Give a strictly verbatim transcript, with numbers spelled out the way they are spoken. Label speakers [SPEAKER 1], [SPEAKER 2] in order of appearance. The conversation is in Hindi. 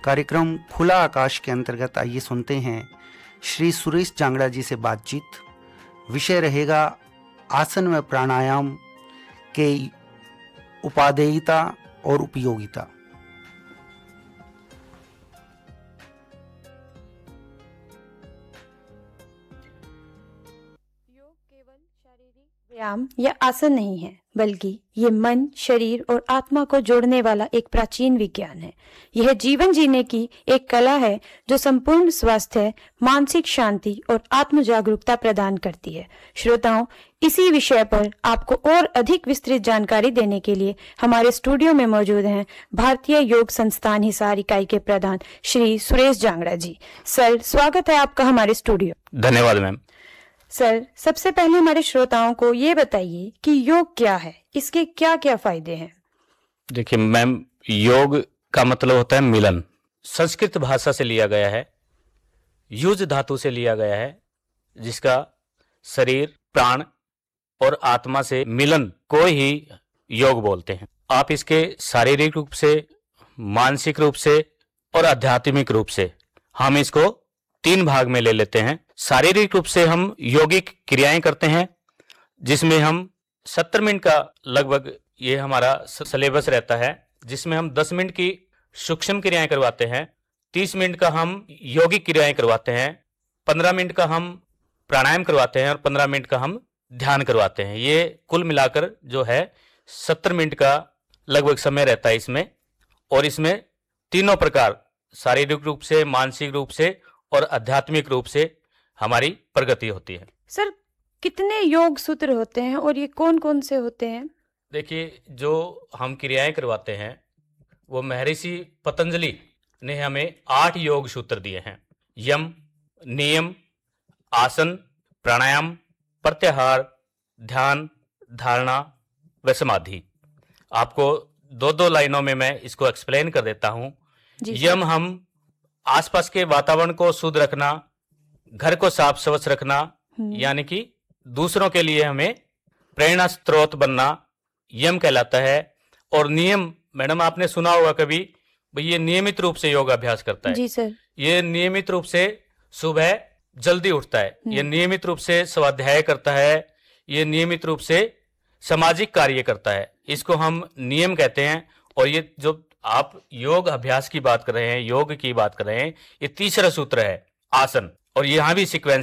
[SPEAKER 1] कार्यक्रम खुला आकाश के अंतर्गत आइए सुनते हैं श्री सुरेश जांगड़ा जी से बातचीत। विषय रहेगा आसन व प्राणायाम के उपादेयता और उपयोगिता।
[SPEAKER 2] योग केवल शारीरिक व्यायाम या आसन नहीं है, बल्कि ये मन, शरीर और आत्मा को जोड़ने वाला एक प्राचीन विज्ञान है। यह जीवन जीने की एक कला है जो संपूर्ण स्वास्थ्य, मानसिक शांति और आत्म जागरूकता प्रदान करती है। श्रोताओं, इसी विषय पर आपको और अधिक विस्तृत जानकारी देने के लिए हमारे स्टूडियो में मौजूद हैं भारतीय योग संस्थान हिसार इकाई के प्रधान श्री सुरेश जांगड़ा जी। सर, स्वागत है आपका हमारे स्टूडियो।
[SPEAKER 3] धन्यवाद मैम।
[SPEAKER 2] सर, सबसे पहले हमारे श्रोताओं को ये बताइए कि योग क्या है, इसके क्या क्या फायदे हैं?
[SPEAKER 3] देखिए मैम, योग का मतलब होता है मिलन। संस्कृत भाषा से लिया गया है, युज धातु से लिया गया है, जिसका शरीर, प्राण और आत्मा से मिलन को ही योग बोलते हैं। आप इसके शारीरिक रूप से, मानसिक रूप से और आध्यात्मिक रूप से हम इसको तीन भाग में ले लेते हैं। शारीरिक रूप से हम यौगिक क्रियाएं करते हैं, जिसमें हम सत्तर मिनट का लगभग ये हमारा सिलेबस रहता है, जिसमें हम दस मिनट की सूक्ष्म क्रियाएं करवाते हैं, तीस मिनट का हम यौगिक क्रियाएं करवाते हैं, पंद्रह मिनट का हम प्राणायाम करवाते हैं और पंद्रह मिनट का हम ध्यान करवाते हैं। ये कुल मिलाकर जो है सत्तर मिनट का लगभग समय रहता है इसमें। और इसमें तीनों प्रकार, शारीरिक रूप से, मानसिक रूप से और आध्यात्मिक रूप से हमारी प्रगति होती है।
[SPEAKER 2] सर, कितने योग सूत्र होते हैं और ये कौन कौन से होते हैं?
[SPEAKER 3] देखिए, जो हम क्रियाएं करवाते हैं वो महर्षि पतंजलि ने हमें आठ योग सूत्र दिए हैं। यम, नियम, आसन, प्राणायाम, प्रत्याहार, ध्यान, धारणा व समाधि। आपको दो दो लाइनों में मैं इसको एक्सप्लेन कर देता हूं। यम, हम आसपास के वातावरण को शुद्ध रखना, घर को साफ स्वच्छ रखना, यानी कि दूसरों के लिए हमें प्रेरणा स्रोत बनना, यम कहलाता है। और नियम, मैडम आपने सुना होगा कभी, भाई ये नियमित रूप से योग अभ्यास करता है।
[SPEAKER 2] जी सर। ये
[SPEAKER 3] नियमित रूप से सुबह जल्दी उठता है, ये नियमित रूप से स्वाध्याय करता है, ये नियमित रूप से सामाजिक कार्य करता है। इसको हम नियम कहते हैं। और ये जो आप योग अभ्यास की बात कर रहे हैं, योग की बात कर रहे हैं, ये तीसरा सूत्र है आसन। और यहाँ भी सीक्वेंस